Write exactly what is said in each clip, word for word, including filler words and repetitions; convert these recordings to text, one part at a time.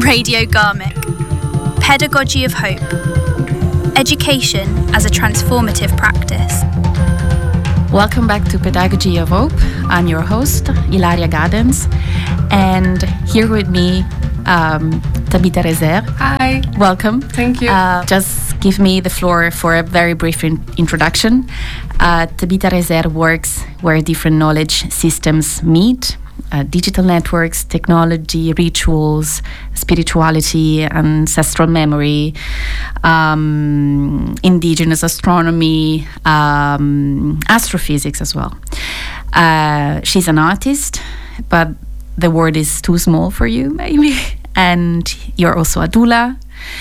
Radio Garmic. Pedagogy of Hope. Education as a transformative practice. Welcome back to Pedagogy of Hope. I'm your host, Ilaria Gadens, and here with me, um, Tabitha Rezer. Hi. Welcome. Thank you. Uh, just give me the floor for a very brief in- introduction. Uh, Tabitha Rezer works where different knowledge systems meet. Uh, digital networks, technology, rituals, spirituality, ancestral memory, um, indigenous astronomy, um, astrophysics as well. Uh, she's an artist, but the word is too small for you, maybe. And you're also a doula.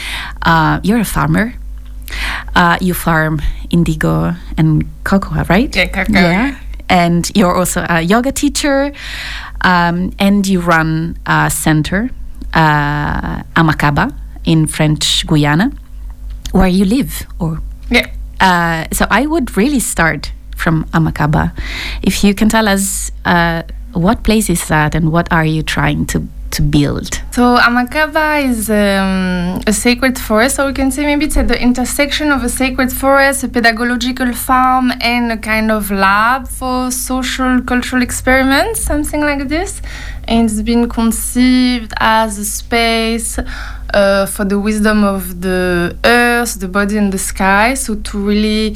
Uh, you're a farmer. Uh, you farm indigo and cocoa, right? Yeah, cocoa. Yeah. And you're also a yoga teacher. Um, and you run a center, uh, Amakaba, in French Guiana, where you live. Or yeah. Uh, so I would really start from Amakaba. If you can tell us uh, what place is that and what are you trying to, to build? So Amakaba is um, a sacred forest, or we can say maybe it's at the intersection of a sacred forest, a pedagogical farm, and a kind of lab for social cultural experiments, something like this. And it's been conceived as a space uh, for the wisdom of the earth, the body, and the sky. So to really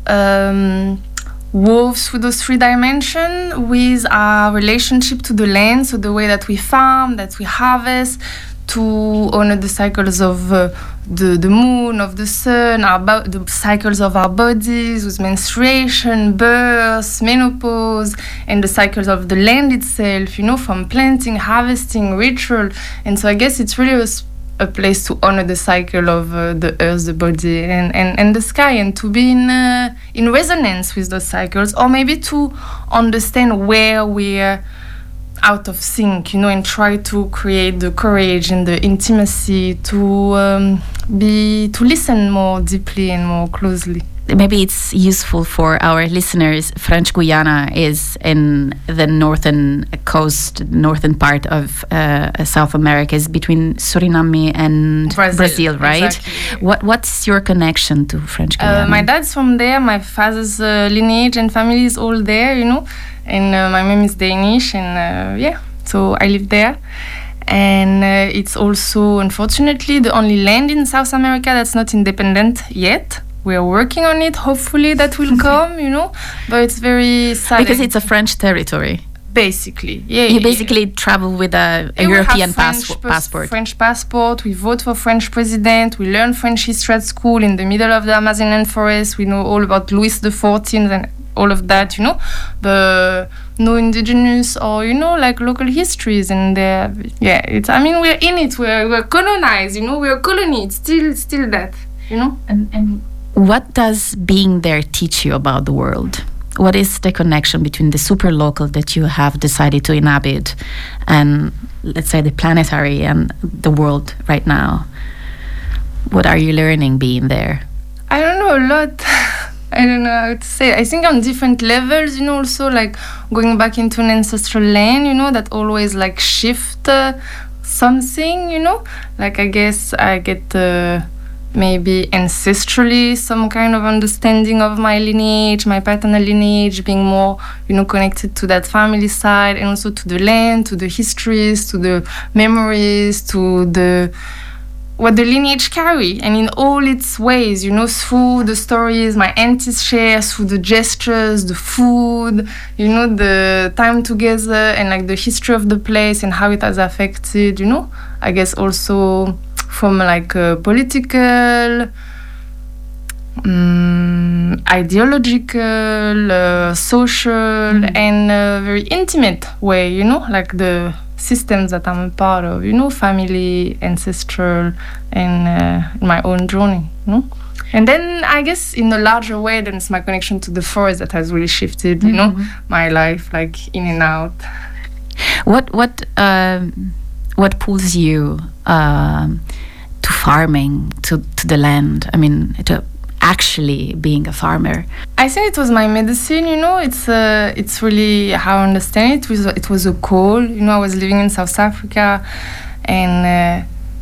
um, wove through those three dimensions with our relationship to the land, so the way that we farm, that we harvest, to honor the cycles of uh, the, the moon, of the sun, our bo- the cycles of our bodies with menstruation, birth, menopause, and the cycles of the land itself, you know, from planting, harvesting, ritual. And so I guess it's really a sp- a place to honor the cycle of uh, the earth, the body, and, and, and the sky, and to be in uh, in resonance with those cycles, or maybe to understand where we're out of sync, you know, and try to create the courage and the intimacy to um, be to listen more deeply and more closely. Maybe it's useful for our listeners. French Guiana is in the northern coast, northern part of uh, South America. It's between Suriname and Brazil, Brazil, right? Exactly. What What's your connection to French Guiana? Uh, my dad's from there. My father's uh, lineage and family is all there, you know. And uh, my mom is Danish, and uh, yeah, so I live there. And uh, it's also, unfortunately, the only land in South America that's not independent yet. We are working on it. Hopefully that will come, you know. But it's very sad. Because it's a French territory. Basically, yeah. You yeah, basically yeah. travel with a, a Yeah, we European have French passport. pas- passport. French passport. We vote for French president. We learn French history at school in the middle of the Amazonian forest. We know all about Louis the fourteenth and all of that, you know. But no indigenous or, you know, like local histories. And uh, yeah, it's. I mean, we're in it. We're we're colonized. You know, we're a colony. It's still still that. You know. And, and what does being there teach you about the world? What is the connection between the super local that you have decided to inhabit and, let's say, the planetary and the world right now? What are you learning being there? I don't know, a lot. I don't know how to say. I think on different levels, you know, also like going back into an ancestral land, you know, that always like shift uh, something, you know. Like I guess I get uh, maybe ancestrally some kind of understanding of my lineage, my paternal lineage, being more, you know, connected to that family side, and also to the land, to the histories, to the memories, to the what the lineage carry, and in all its ways, you know, through the stories my aunties share, through the gestures, the food, you know, the time together, and like the history of the place and how it has affected, you know, I guess also from like a political, um, ideological, uh, social, mm-hmm. and uh, very intimate way, you know, like the systems that I'm a part of, you know, family, ancestral, and uh, my own journey, you know. And then I guess in a larger way, then it's my connection to the forest that has really shifted, mm-hmm. you know, my life, like in and out. What what um, what pulls you um, to farming, to, to the land? I mean, to actually being a farmer? I think it was my medicine, you know. It's uh, it's really how I understand it. It was, it was a call, you know. I was living in South Africa, and uh,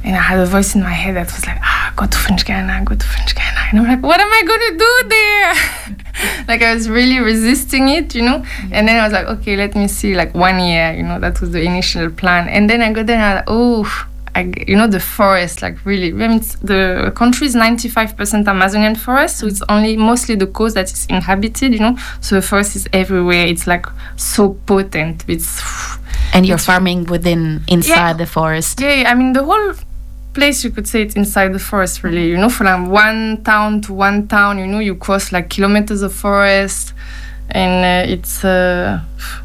And I had a voice in my head that was like, ah, go to French Guiana, go to French Guiana. And I'm like, what am I going to do there? Like, I was really resisting it, you know? Mm-hmm. And then I was like, okay, let me see, like, one year, you know, that was the initial plan. And then I got there and I was like, oh, I, you know, the forest, like, really. I mean, it's, the country is ninety-five percent Amazonian forest, so it's only mostly the coast that is inhabited, you know? So the forest is everywhere. It's, like, so potent. It's... And you're farming within, inside yeah. the forest? Yeah, yeah, I mean, the whole place, you could say it's inside the forest, really, you know, from like one town to one town, you know, you cross like kilometers of forest, and uh, it's uh,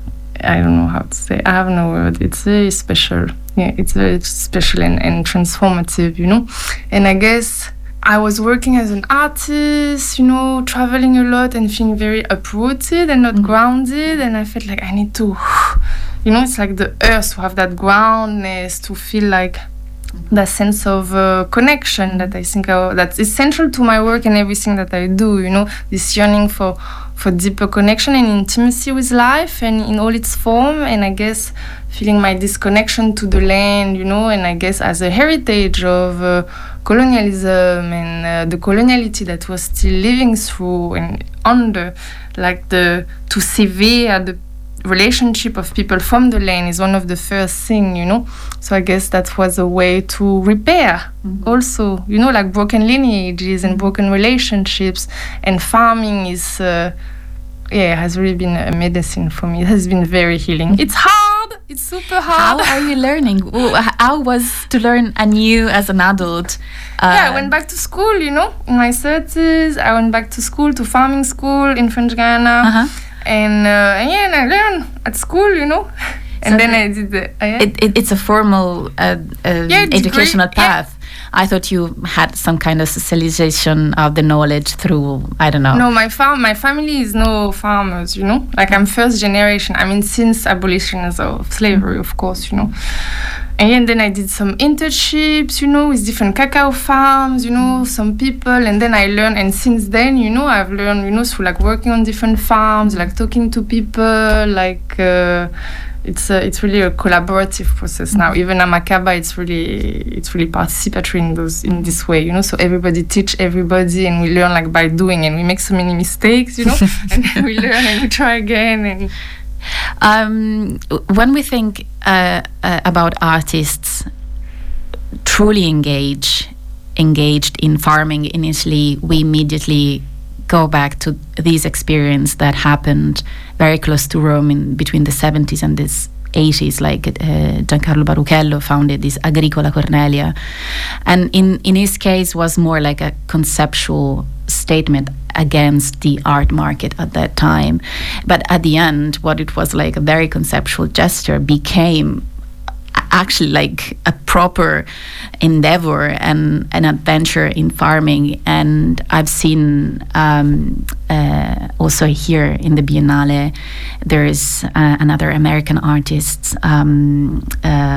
I don't know how to say, I have no word, it's very special. Yeah, it's very special and, and transformative, you know. And I guess I was working as an artist, you know, traveling a lot and feeling very uprooted and not mm-hmm. grounded, and I felt like I need to, you know, it's like the earth to have that groundness, to feel like that sense of uh, connection that I think I, that's essential to my work and everything that I do, you know, this yearning for for deeper connection and intimacy with life and in all its form, and I guess feeling my disconnection to the land, you know, and I guess as a heritage of uh, colonialism and uh, the coloniality that was still living through and under, like the to sever the relationship of people from the land is one of the first thing, you know. So I guess that was a way to repair mm-hmm. also, you know, like broken lineages and broken relationships. And farming is, uh, yeah, has really been a medicine for me. It has been very healing. It's hard. It's super hard. How are you learning? How was to learn anew as an adult? Uh, yeah, I went back to school, you know, in my thirties. I went back to school, to farming school in French Guiana. Uh-huh. And, uh, and yeah, and I learned at school, you know. And so then I did the... Uh, yeah. it, it, it's a formal uh, uh, yeah, educational degree, path. Yeah. I thought you had some kind of socialization of the knowledge through, I don't know. No, my fam- my family is no farmers, you know. Like, I'm first generation. I mean, since abolition of slavery, of course, you know. And then I did some internships, you know, with different cacao farms, you know, some people. And then I learned, and since then, you know, I've learned, you know, through like working on different farms, like talking to people, like uh, it's a, it's really a collaborative process now. Even at Makaba, it's really it's really participatory in those in this way, you know. So everybody teach everybody, and we learn like by doing, and we make so many mistakes, you know, and then we learn and we try again. And Um, when we think uh, uh, about artists truly engage, engaged in farming initially, we immediately go back to this experience that happened very close to Rome in between the seventies and the eighties, like uh, Giancarlo Baruchello founded this Agricola Cornelia, and in, in his case was more like a conceptual statement against the art market at that time. But at the end, what it was like a very conceptual gesture became actually like a proper endeavor and an adventure in farming. And I've seen um, uh, also here in the Biennale, there is uh, another American artist, um,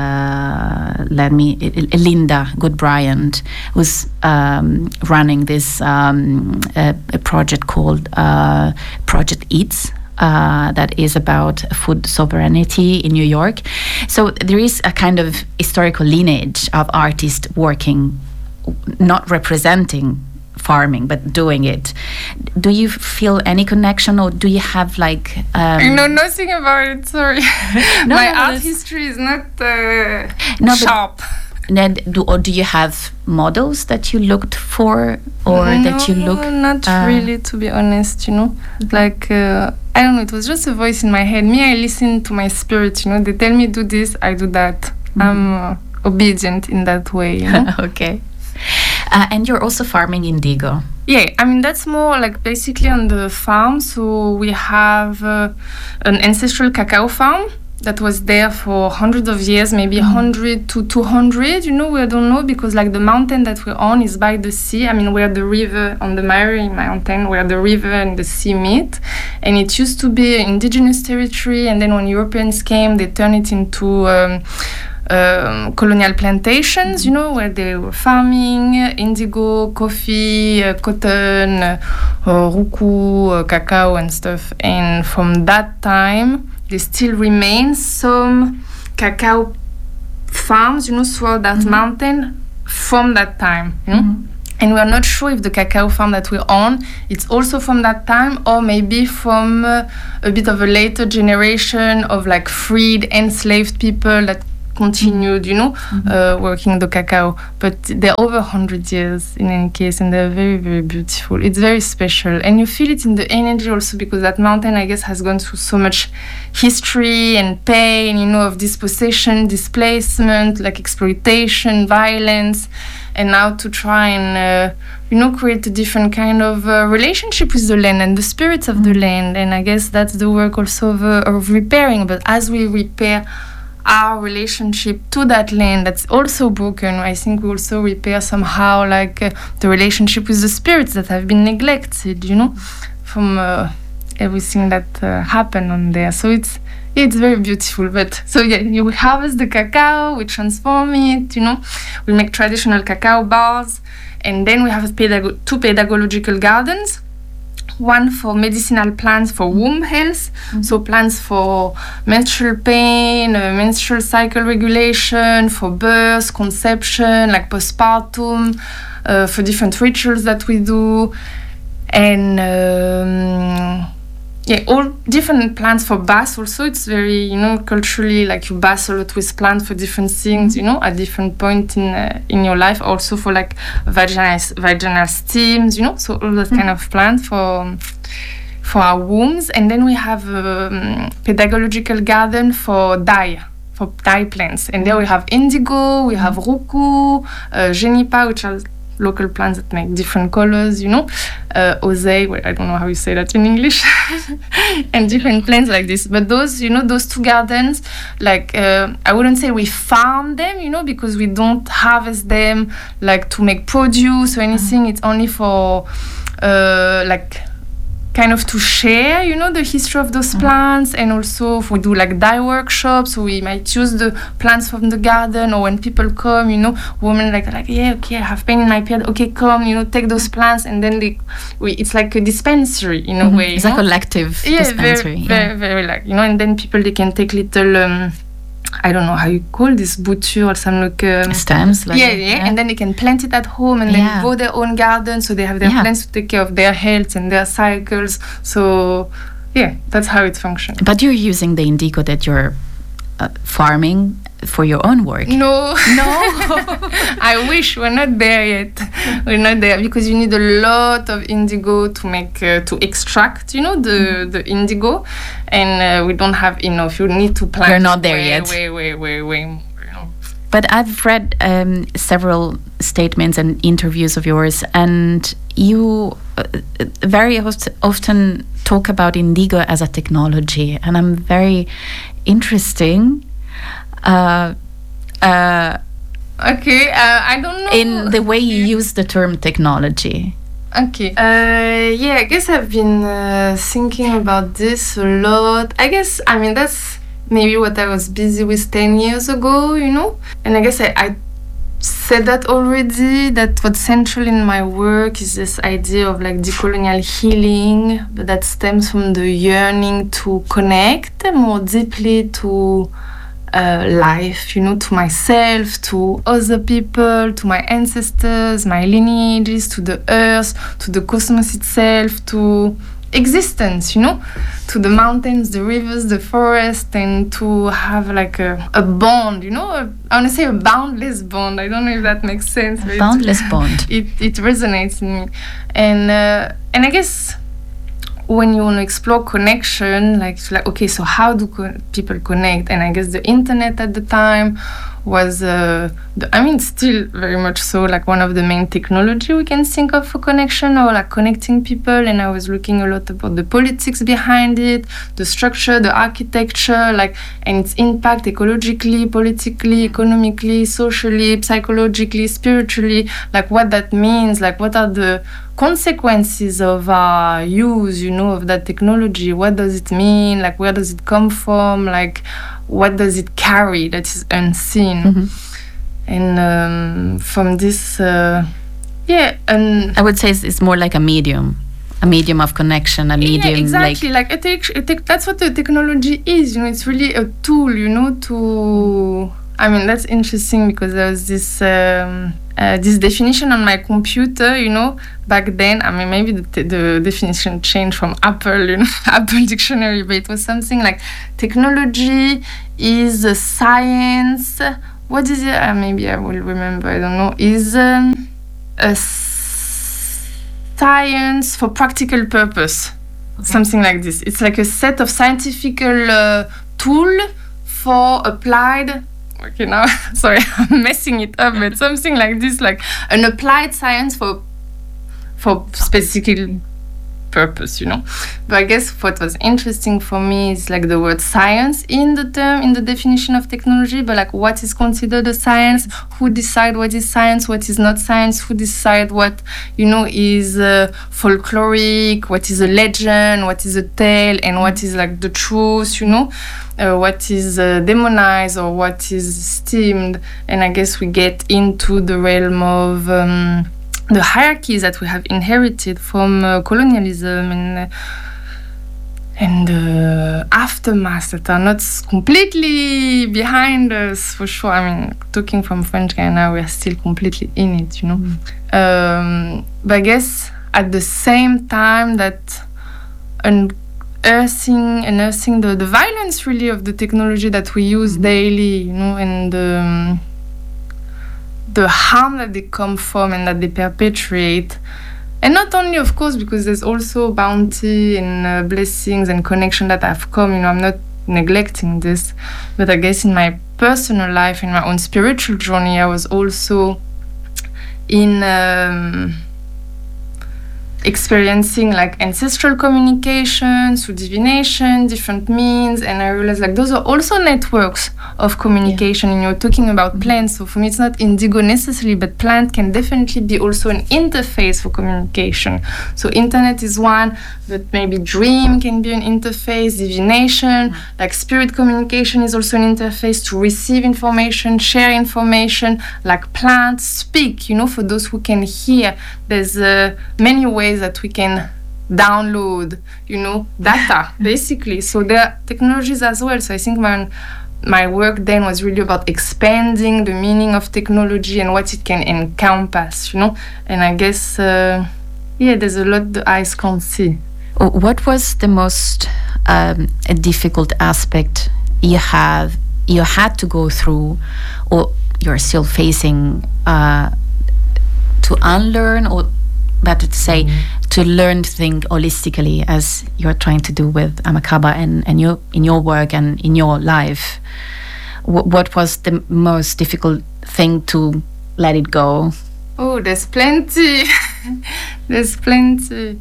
uh, let me, Linda Goodbryant, who's um, running this um, uh, a project called uh, Project Eats. Uh, that is about food sovereignty in New York. So there is a kind of historical lineage of artists working, not representing farming, but doing it. Do you feel any connection, or do you have like... Um, I know nothing about it, sorry. no, My no, art history is not uh, no, sharp. Then do, or do you have models that you looked for, or no, that you look? Not uh, really, to be honest. You know, like uh, I don't know. It was just a voice in my head. Me, I listen to my spirit. You know, they tell me do this, I do that. Mm-hmm. I'm uh, obedient in that way. You know? Okay. Uh, and you're also farming indigo. Yeah, I mean, that's more like basically on the farm. So we have uh, an ancestral cacao farm that was there for hundreds of years, maybe mm. one hundred to two hundred, you know, we don't know, because like the mountain that we're on is by the sea. I mean, where the river, on the Mairi mountain, where the river and the sea meet. And it used to be indigenous territory, and then when Europeans came, they turned it into um, um, colonial plantations, you know, where they were farming indigo, coffee, uh, cotton, uh, ruku, uh, cacao and stuff. And from that time, there still remains some cacao farms, you know, throughout that mm-hmm. mountain, from that time, you know? Mm-hmm. And we are not sure if the cacao farm that we're on, it's also from that time, or maybe from uh, a bit of a later generation of like freed, enslaved people that continued, you know, mm-hmm. uh, working the cacao. But they're over one hundred years in any case, and they're very, very beautiful. It's very special. And you feel it in the energy also, because that mountain, I guess, has gone through so much history and pain, you know, of dispossession, displacement, like exploitation, violence. And now to try and, uh, you know, create a different kind of uh, relationship with the land and the spirits of mm-hmm. the land. And I guess that's the work also of, uh, of repairing. But as we repair our relationship to that land that's also broken, I think we also repair somehow like uh, the relationship with the spirits that have been neglected, you know, from uh, everything that uh, happened on there. So it's it's very beautiful. But so yeah, you harvest the cacao, we transform it, you know, we make traditional cacao bars, and then we have pedago- two pedagogical gardens. One for medicinal plants for womb health, mm-hmm. so plants for menstrual pain, uh, menstrual cycle regulation, for birth, conception, like postpartum, uh, for different rituals that we do, and um, yeah, all different plants for baths also. It's very, you know, culturally, like you bath a lot with plants for different things, you know, at different point in uh, in your life. Also for like vaginal vaginal steams, you know, so all that mm-hmm. kind of plants for for our wombs. And then we have a um, pedagogical garden for dye, for dye plants. And there we have indigo, we have ruku, uh, juniper, which are local plants that make different colors, you know, uh, ozei, well, I don't know how you say that in English, and different plants like this. But those, you know, those two gardens, like, uh, I wouldn't say we farm them, you know, because we don't harvest them, like, to make produce or anything. It's only for, uh, like, kind of to share, you know, the history of those mm-hmm. plants. And also if we do like dye workshops, so we might use the plants from the garden, or when people come, you know, women like like yeah, okay, I have pain in my period, okay, come, you know, take those plants. And then they we it's like a dispensary in mm-hmm. a way, it's a collective yeah, dispensary, very, yeah. very very like, you know. And then people, they can take little um I don't know how you call this, bouture or some like um, stems, like yeah, yeah, yeah, and then they can plant it at home and yeah. then grow their own garden, so they have their yeah. plants to take care of their health and their cycles. So yeah, that's how it functions. But you're using the indigo that you're uh, farming for your own work. No, no. I wish we're not there yet. We're not there because you need a lot of indigo to make uh, to extract, you know, the mm-hmm. the indigo, and uh, we don't have enough. You need to plant. We're not there way, yet. Way, way, way, way more. But I've read um, several statements and interviews of yours, and you uh, very host- often talk about indigo as a technology, and I'm very interesting. Uh, uh, okay, uh, I don't know. In the way you use the term technology. Okay. Uh, yeah, I guess I've been uh, thinking about this a lot. I guess, I mean, that's maybe what I was busy with ten years ago, you know? And I guess I, I said that already, that what's central in my work is this idea of like decolonial healing, but that stems from the yearning to connect more deeply to Uh, life, you know, to myself, to other people, to my ancestors, my lineages, to the earth, to the cosmos itself, to existence, you know, to the mountains, the rivers, the forest, and to have like a, a bond, you know, a, I want to say a boundless bond. I don't know if that makes sense. A boundless bond. It, it resonates in me. And, uh, and I guess when you want to explore connection, like, like okay, so how do co- people connect? And I guess the internet at the time was, uh, the, I mean, still very much so, like one of the main technology we can think of for connection, or like connecting people. And I was looking a lot about the politics behind it, the structure, the architecture, like, and its impact ecologically, politically, economically, socially, psychologically, spiritually, like what that means, like what are the consequences of our use, you know, of that technology. What does it mean? Like, where does it come from? Like, what does it carry that is unseen? Mm-hmm. And um, from this, uh, yeah, and I would say it's, it's more like a medium, a medium of connection, a medium. Yeah, exactly. Like, like a te- a te- that's what the technology is. You know, it's really a tool. You know, to. I mean, that's interesting because there was this. Um, uh, this definition on my computer, you know, back then, I mean, maybe the, the definition changed from Apple, you know, Apple Dictionary, but it was something like technology is a science. What is it? Uh, maybe I will remember, I don't know. Is um, a science for practical purpose. Okay. Something like this. It's like a set of scientific uh, tool for applied. Okay, now sorry, I'm messing it up, but something like this, like an applied science for for specific purpose, you know. But I guess what was interesting for me is like the word science in the term, in the definition of technology, but like what is considered a science, who decide what is science, what is not science, who decide what, you know, is uh, folkloric, what is a legend, what is a tale, and what is like the truth, you know, uh, what is uh, demonized or what is esteemed. And I guess we get into the realm of um, the hierarchies that we have inherited from uh, colonialism and uh, and the uh, aftermath that are not completely behind us, for sure. I mean, talking from French Guiana, we are still completely in it, you know. Mm. Um, but I guess at the same time that unearthing, unearthing the, the violence really of the technology that we use mm. daily, you know, and um, the harm that they come from and that they perpetuate. And not only, of course, because there's also bounty and uh, blessings and connection that have come, you know, I'm not neglecting this, but I guess in my personal life, in my own spiritual journey, I was also in um, experiencing like ancestral communication through divination, different means, and I realized like those are also networks of communication. Yeah. And you're talking about mm-hmm. plants, so for me it's not indigo necessarily, but plant can definitely be also an interface for communication. So internet is one, but maybe dream can be an interface, divination, mm-hmm. like spirit communication is also an interface to receive information, share information, like plants speak, you know, for those who can hear. There's uh, many ways that we can download, you know, data, basically. So there are technologies as well. So I think my my work then was really about expanding the meaning of technology and what it can encompass, you know. And I guess, uh, yeah, there's a lot the eyes can't see. What was the most um, a difficult aspect you have you had to go through, or you're still facing, uh, to unlearn, or better to say, mm-hmm. to learn to think holistically, as you're trying to do with Amakaba and, and you, in your work and in your life? W- what was the most difficult thing to let it go? Oh, there's plenty. There's plenty.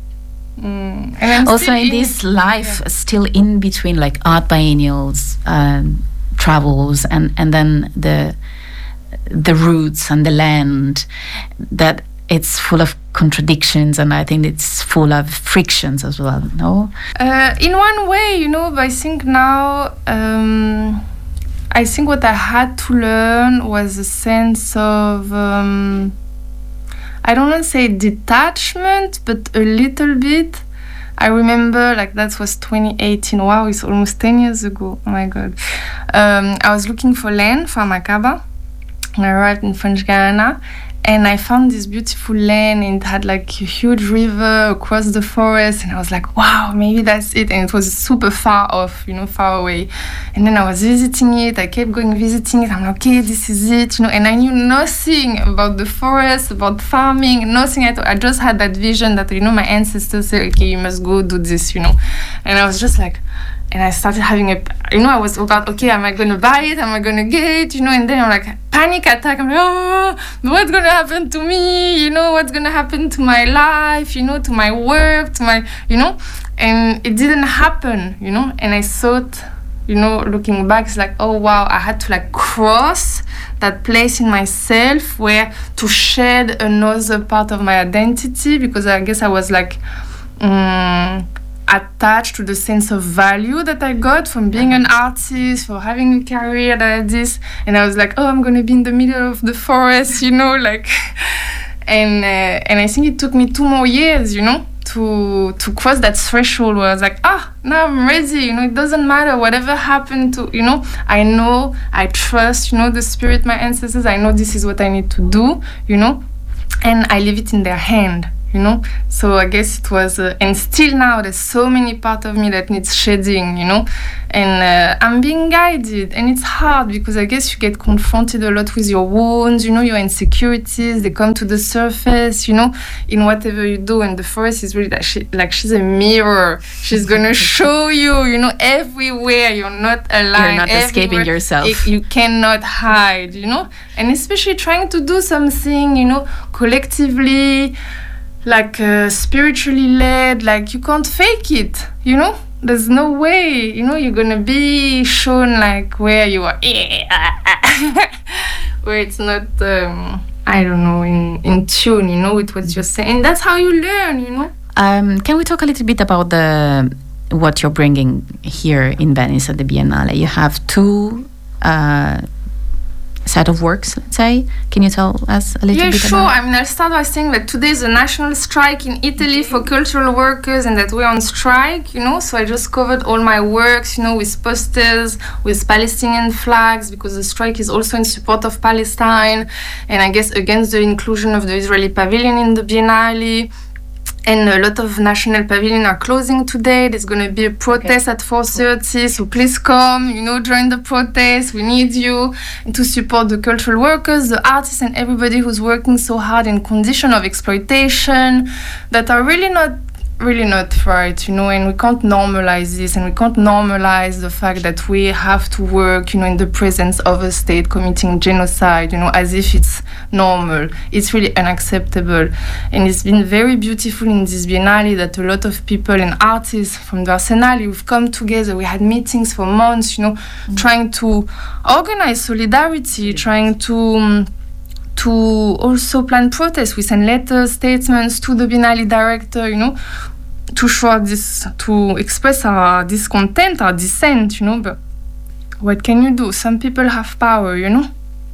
Mm. And also in, in this life, yeah. still in between, like art biennials, um, travels, and, and then the the roots and the land, that it's full of contradictions, and I think it's full of frictions as well, no? Uh, in one way, you know, but I think now, um, I think what I had to learn was a sense of, um, I don't want to say detachment, but a little bit. I remember, like, that was twenty eighteen. Wow, it's almost ten years ago. Oh my God. Um, I was looking for land for Amakaba. I arrived in French Guiana, and I found this beautiful land, and it had like a huge river across the forest, and I was like, wow, maybe that's it. And it was super far off, you know, far away. And then I was visiting it, I kept going visiting it. I'm like, okay, this is it, you know, and I knew nothing about the forest, about farming, nothing at all. I just had that vision that, you know, my ancestors said, okay, you must go do this, you know. And I was just like, and I started having a, you know, I was about, okay, am I going to buy it? Am I going to get it? You know, and then I'm like, panic attack. I'm like, oh, what's going to happen to me? You know, what's going to happen to my life? You know, to my work, to my, you know? And it didn't happen, you know? And I thought, you know, looking back, it's like, oh, wow, I had to like cross that place in myself where to shed another part of my identity, because I guess I was like, um, attached to the sense of value that I got from being an artist, for having a career like this. And I was like, oh, I'm going to be in the middle of the forest, you know, like, and uh, and I think it took me two more years, you know, to to cross that threshold where I was like, ah, now I'm ready. You know, it doesn't matter whatever happened to, you know, I know, I trust, you know, the spirit, my ancestors. I know this is what I need to do, you know, and I leave it in their hand. You know, so I guess it was, uh, and still now there's so many part of me that needs shedding, you know, and uh, I'm being guided, and it's hard because I guess you get confronted a lot with your wounds, you know, your insecurities, they come to the surface, you know, in whatever you do, and the forest is really like, she, like she's a mirror, she's gonna show you, you know, everywhere you're not aligned, you're not escaping yourself, it, you cannot hide, you know, and especially trying to do something, you know, collectively, like uh, spiritually led, like you can't fake it, you know, there's no way, you know, you're gonna be shown like where you are where it's not um, I don't know, in, in tune, you know, with what you're saying. That's how you learn, you know. Um, can we talk a little bit about the what you're bringing here in Venice at the Biennale? You have two uh, set of works, let's say. Can you tell us a little yeah, bit sure. about I mean, I'll start by saying that today is a national strike in Italy for cultural workers and that we're on strike, you know, so I just covered all my works, you know, with posters, with Palestinian flags, because the strike is also in support of Palestine and I guess against the inclusion of the Israeli pavilion in the Biennale. And a lot of national pavilions are closing today. There's going to be a protest okay. at four thirty, so please come, you know, join the protest. We need you to support the cultural workers, the artists, and everybody who's working so hard in conditions of exploitation that are really not really not right, you know, and we can't normalize this, and we can't normalize the fact that we have to work, you know, in the presence of a state committing genocide, you know, as if it's normal. It's really unacceptable. And it's been very beautiful in this Biennale that a lot of people and artists from the Arsenale, we've come together, we had meetings for months, you know, mm-hmm. trying to organize solidarity, trying to um, to also plan protests. We send letters, statements to the Biennale director, you know, to show this, to express our discontent, our dissent, you know, but what can you do? Some people have power, you know,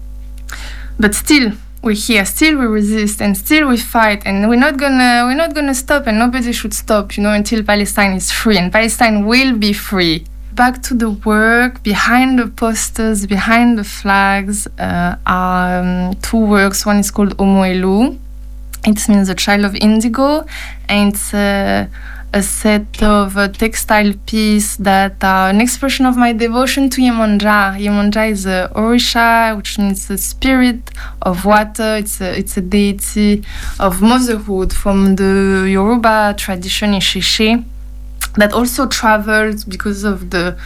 but still we're here, still we resist, and still we fight, and we're not gonna, we're not gonna stop, and nobody should stop, you know, until Palestine is free, and Palestine will be free. Back to the work, behind the posters, behind the flags, uh, are um, two works. One is called Omoelu. It means the child of indigo, and it's uh, a set of uh, textile pieces that are an expression of my devotion to Yemonja. Yemonja is a Orisha, which means the spirit of water. It's a, it's a deity of motherhood from the Yoruba tradition Isheshe, that also traveled because of the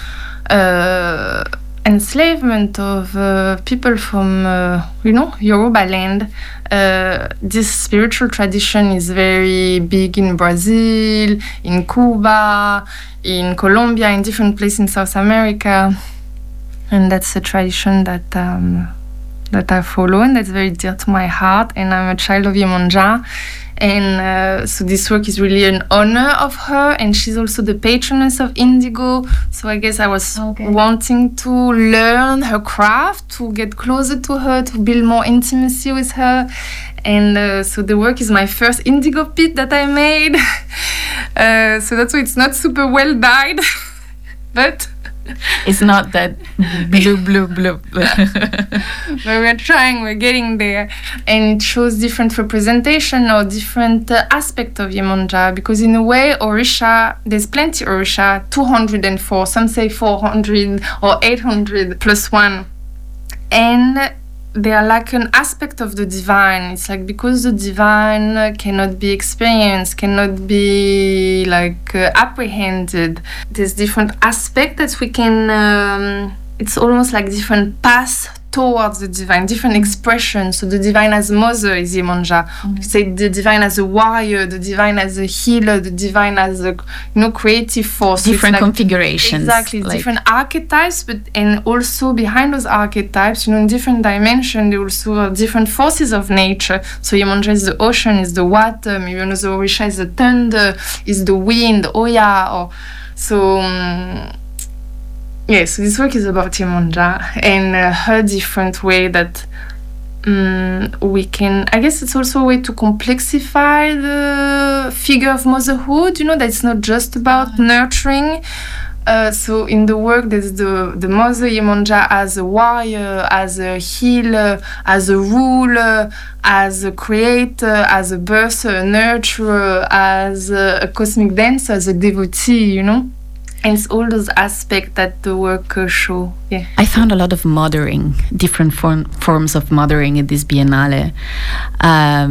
uh, enslavement of uh, people from, uh, you know, Yoruba land. Uh, this spiritual tradition is very big in Brazil, in Cuba, in Colombia, in different places in South America. And that's a tradition that um, that I follow, and that's very dear to my heart. And I'm a child of Yemonja. And uh, so this work is really an honor of her, and she's also the patroness of indigo. So I guess I was okay. wanting to learn her craft, to get closer to her, to build more intimacy with her. And uh, so the work is my first indigo pit that I made. uh, so that's why it's not super well dyed, but it's not that blue, blue, blue. But we're trying, we're getting there. And it shows different representation or different uh, aspect of Yemonja, because in a way, Orisha, there's plenty Orisha, two hundred four, some say four hundred or eight hundred plus one. And they are like an aspect of the divine. It's like because the divine cannot be experienced, cannot be like uh, apprehended, there's different aspects that we can, um, it's almost like different paths towards the divine, different expressions. So the divine as a mother is Yemonja. Mm-hmm. You say the divine as a warrior, the divine as a healer, the divine as a, you know, creative force. Different like, configurations. Exactly, like different archetypes, but and also behind those archetypes, you know, in different dimensions, there also are different forces of nature. So Yemonja is the ocean, is the water, maybe another Orisha is the thunder, is the wind, Oya, or so. Um, Yes, yeah, so this work is about Yemonja and uh, her different way that um, we can, I guess it's also a way to complexify the figure of motherhood, you know, that it's not just about nurturing. Uh, so in the work, there's the, the mother Yemanja as a warrior, as a healer, as a ruler, as a creator, as a birther, a nurturer, as a, a cosmic dancer, as a devotee, you know? And it's all those aspects that the work uh, show. Yeah. I found a lot of mothering, different form, forms of mothering at this Biennale. Um,